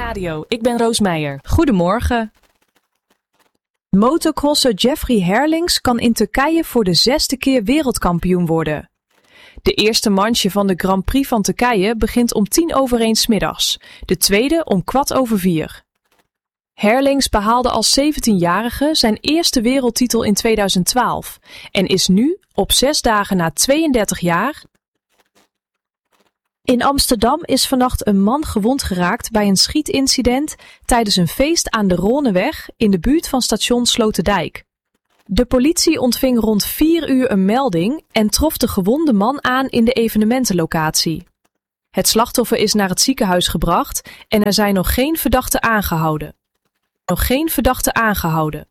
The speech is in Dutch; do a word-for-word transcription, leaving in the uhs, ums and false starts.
Radio, ik ben Roos Meijer. Goedemorgen. Motocrosser Jeffrey Herlings kan in Turkije voor de zesde keer wereldkampioen worden. De eerste manche van de Grand Prix van Turkije begint om tien over één 's middags, de tweede om kwart over vier. Herlings behaalde als zeventienjarige zijn eerste wereldtitel in tweeduizend twaalf en is nu, op zes dagen na tweeëndertig jaar... In Amsterdam is vannacht een man gewond geraakt bij een schietincident tijdens een feest aan de Roneweg in de buurt van station Sloterdijk. De politie ontving rond vier uur een melding en trof de gewonde man aan in de evenementenlocatie. Het slachtoffer is naar het ziekenhuis gebracht en er zijn nog geen verdachten aangehouden. Nog geen verdachten aangehouden.